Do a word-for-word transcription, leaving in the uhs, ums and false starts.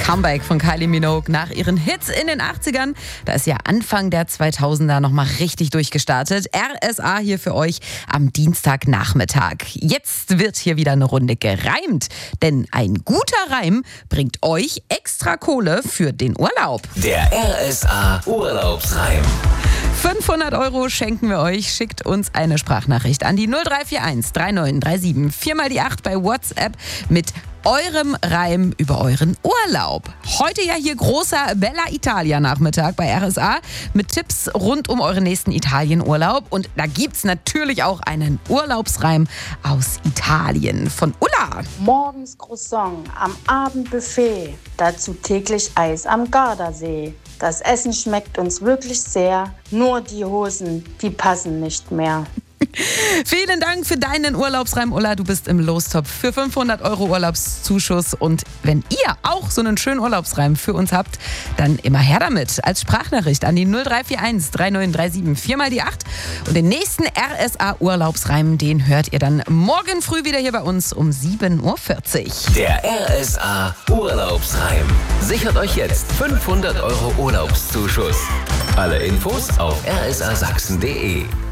Comeback von Kylie Minogue nach ihren Hits in den achtzigern. Da ist ja Anfang der zweitausender nochmal richtig durchgestartet. R S A hier für euch am Dienstagnachmittag. Jetzt wird hier wieder eine Runde gereimt. Denn ein guter Reim bringt euch extra Kohle für den Urlaub. Der R S A Urlaubsreim. fünfhundert Euro schenken wir euch. Schickt uns eine Sprachnachricht an die null drei vier eins drei neun drei sieben vier mal die acht bei WhatsApp mit eurem Reim über euren Urlaub. Heute ja hier großer Bella Italia Nachmittag bei R S A mit Tipps rund um euren nächsten Italienurlaub. Und da gibt's natürlich auch einen Urlaubsreim aus Italien von Ulla. Morgens Croissant, am Abend Buffet, dazu täglich Eis am Gardasee. Das Essen schmeckt uns wirklich sehr, nur die Hosen, die passen nicht mehr. Vielen Dank für deinen Urlaubsreim, Ulla. Du bist im Lostopf für fünfhundert Euro Urlaubszuschuss. Und wenn ihr auch so einen schönen Urlaubsreim für uns habt, dann immer her damit. Als Sprachnachricht an die null drei vier eins drei neun drei sieben vier mal die acht. Und den nächsten R S A Urlaubsreim, den hört ihr dann morgen früh wieder hier bei uns um sieben Uhr vierzig. Der R S A Urlaubsreim. Sichert euch jetzt fünfhundert Euro Urlaubszuschuss. Alle Infos auf r s a sachsen punkt d e.